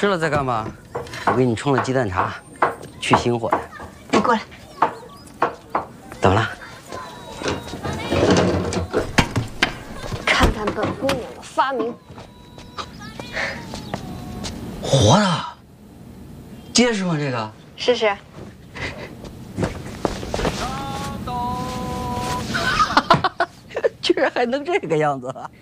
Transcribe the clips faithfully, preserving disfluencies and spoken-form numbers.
吃了再干嘛？我给你冲了鸡蛋茶，去心火的。 你过来。 怎么了？ 看看本姑娘的发明。 活的，结实吗？这个？ 试试。 居然还能这个样子啊！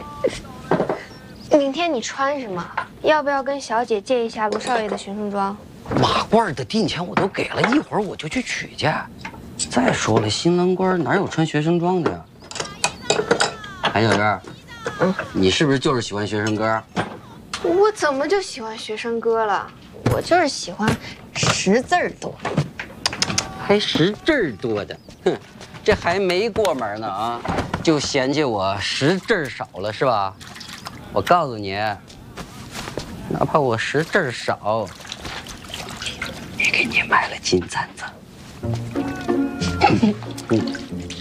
明天你穿什么？要不要跟小姐借一下卢少爷的学生装？ 马褂的定钱我都给了，一会儿我就去取去。再说了，新郎官哪有穿学生装的呀？哎，小娟，嗯，你是不是就是喜欢学生歌？ 我怎么就喜欢学生歌了？我就是喜欢识字儿多， 还识字儿多的，哼，这还没过门呢啊，就嫌弃我识字儿少了是吧？我告诉你，哪怕我识字儿少，也给你买了金簪子。嗯，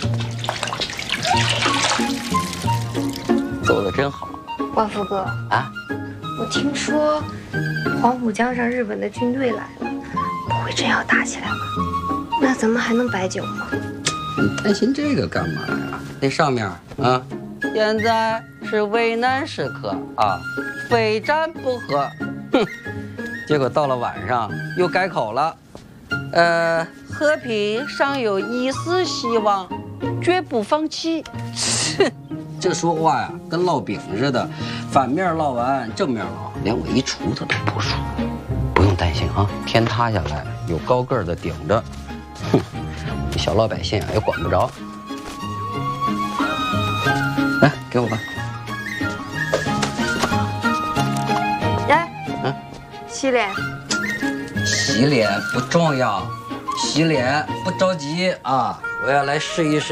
做的真好。 万福哥啊， 我听说黄浦江上日本的军队来了，不会真要打起来吧？那咱们还能摆酒吗？ 你担心这个干嘛呀？那上面啊，现在是危难时刻啊，非战不可。哼，结果到了晚上又改口了，呃，和平尚有一丝希望，绝不放弃。哼，这说话呀，跟烙饼似的，反面烙完正面烙，连我一厨子都不输。不用担心啊，天塌下来有高个儿的顶着。哼，我们小老百姓啊也管不着。来，给我吧。 来， 嗯， 洗脸。 洗脸不重要，洗脸不着急啊！我要来试一试。